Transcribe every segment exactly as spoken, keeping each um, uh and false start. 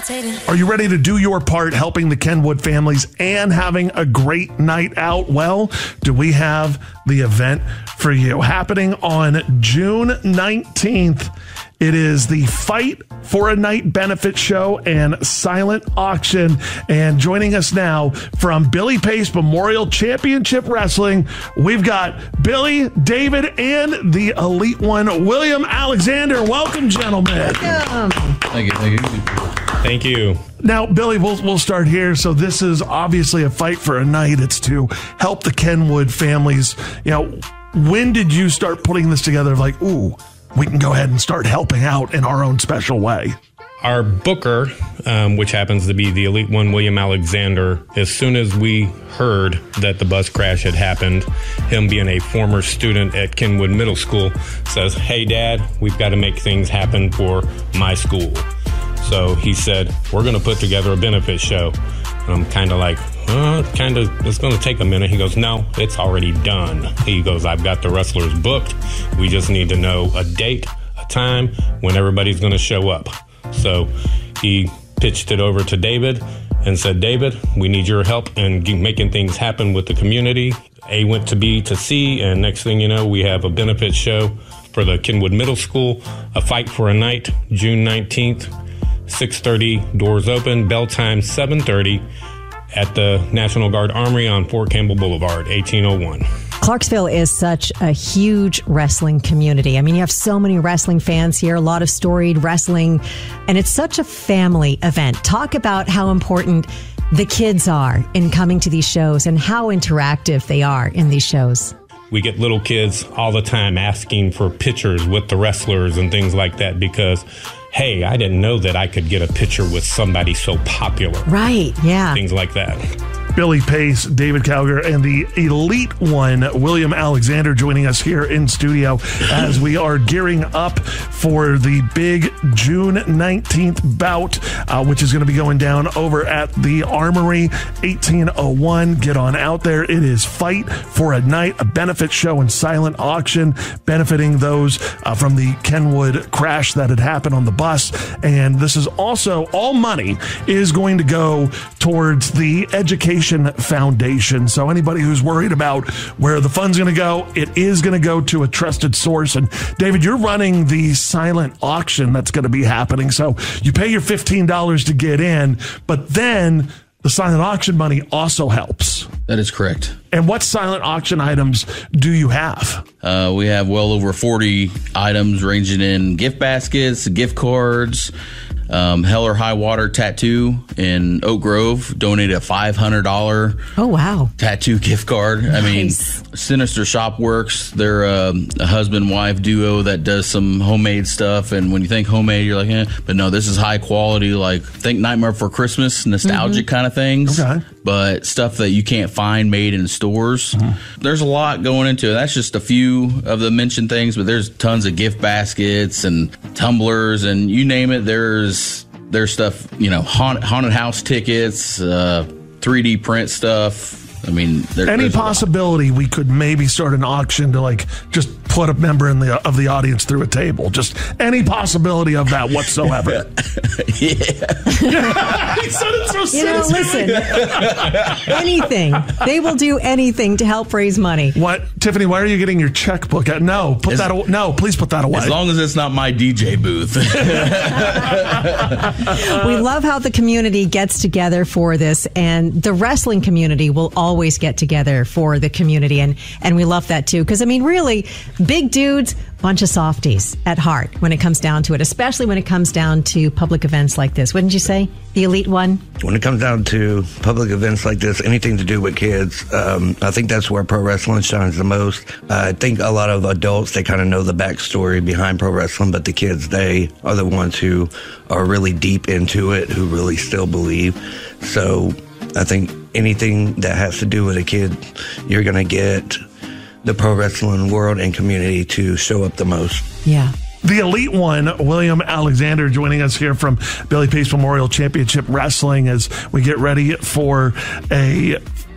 Are you ready to do your part helping the Kenwood families and having a great night out? Well, do we have the event for you happening on June nineteenth? It is the Fight for a Night benefit show and silent auction. And joining us now from Billy Pace Memorial Championship Wrestling, we've got Billy, David, and the Elite One, William Alexander. Welcome, gentlemen. Welcome. Thank you. Thank you. Thank you. Now, Billy, we'll we'll start here. So this is obviously a fight for a night. It's to help the Kenwood families. You know, when did you start putting this together? Like, ooh, we can go ahead and start helping out in our own special way. Our booker, um, which happens to be the Elite One, William Alexander, as soon as we heard that the bus crash had happened, him being a former student at Kenwood Middle School, says, "Hey, Dad, we've got to make things happen for my school." So he said, "We're going to put together a benefit show." And I'm kind of like, uh, kind of, it's going to take a minute. He goes, "No, it's already done." He goes, "I've got the wrestlers booked. We just need to know a date, a time, when everybody's going to show up." So he pitched it over to David and said, "David, we need your help in making things happen with the community." A went to B to C, and next thing you know, we have a benefit show for the Kenwood Middle School, a fight for a night, June nineteenth. six thirty, doors open, bell time seven thirty at the National Guard Armory on Fort Campbell Boulevard, eighteen oh one. Clarksville is such a huge wrestling community. I mean, you have so many wrestling fans here, a lot of storied wrestling, and it's such a family event. Talk about how important the kids are in coming to these shows and how interactive they are in these shows. We get little kids all the time asking for pictures with the wrestlers and things like that because, hey, I didn't know that I could get a picture with somebody so popular. Right, yeah. Things like that. Billy Pace, David Calgar, and the Elite One, William Alexander, joining us here in studio as we are gearing up for the big June nineteenth bout, uh, which is going to be going down over at the Armory, eighteen oh one. Get on out there. It is Fight for a Night, a benefit show and silent auction benefiting those uh, from the Kenwood crash that had happened on the bus. And this is also, all money is going to go towards the education Foundation. So anybody who's worried about where the fund's going to go, it is going to go to a trusted source. And David, you're running the silent auction that's going to be happening. So you pay your fifteen dollars to get in, but then the silent auction money also helps. That is correct. And what silent auction items do you have? Uh, we have well over forty items ranging in gift baskets, gift cards. Um, Hell or High Water Tattoo in Oak Grove donated a five hundred dollars oh, wow. tattoo gift card. Nice. I mean, Sinister Shopworks, they're uh, a husband-wife duo that does some homemade stuff. And when you think homemade, you're like, eh. But no, this is high quality, like think Nightmare Before Christmas, nostalgic mm-hmm. kind of things. Okay. But stuff that you can't find made in stores. Mm-hmm. There's a lot going into it. That's just a few of the mentioned things, but there's tons of gift baskets and tumblers and you name it. There's there's stuff, you know, haunted, haunted house tickets, uh, three D print stuff. I mean, there, any possibility we could maybe start an auction to like just put a member in the of the audience through a table? Just any possibility of that whatsoever? Yeah. He said it so You know, listen, anything. They will do anything to help raise money. What, Tiffany? Why are you getting your checkbook out? No, put as, that. Aw- no, please put that away. As long as it's not my D J booth. We love how the community gets together for this, and the wrestling community will always get together for the community, and and we love that too. Because I mean, really, big dudes, bunch of softies at heart when it comes down to it, especially when it comes down to public events like this. Wouldn't you say? The Elite One? When it comes down to public events like this, anything to do with kids, um, I think that's where pro wrestling shines the most. Uh, I think a lot of adults, they kind of know the backstory behind pro wrestling, but the kids, they are the ones who are really deep into it, who really still believe. So I think anything that has to do with a kid, you're going to get the pro wrestling world and community to show up the most. Yeah. The Elite One, William Alexander, joining us here from Billy Pace Memorial Championship Wrestling as we get ready for a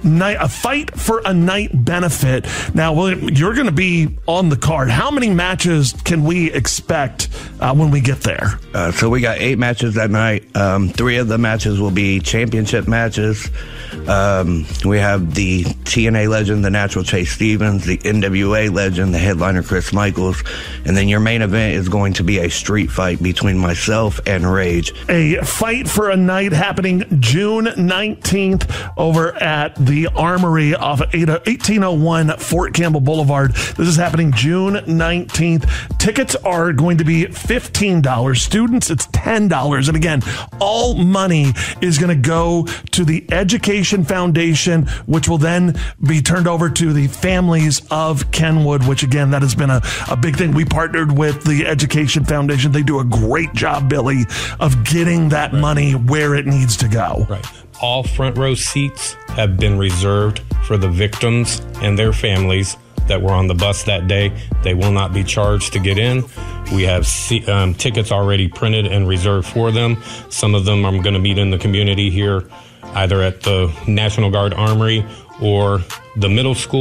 night, a Fight for a Night benefit. Now, William, you're going to be on the card. How many matches can we expect uh, when we get there? Uh, so we got eight matches that night. Um, three of the matches will be championship matches. Um, we have the T N A legend, the Natural Chase Stevens, the N W A legend, the headliner Chris Michaels, and then your main event is going to be a street fight between myself and Rage. A Fight for a Night happening June nineteenth over at the Armory off of eighteen oh one Fort Campbell Boulevard. This is happening June nineteenth. Tickets are going to be fifteen dollars. Students, it's ten dollars. And again, all money is going to go to the Education Foundation, which will then be turned over to the families of Kenwood, which again, that has been a, a big thing. We partnered with the Education Foundation. They do a great job, Billy, of getting that right. money where it needs to go. Right. All front row seats have been reserved for the victims and their families that were on the bus that day. They will not be charged to get in. We have um, tickets already printed and reserved for them. Some of them I'm going to meet in the community here, either at the National Guard Armory or the middle school.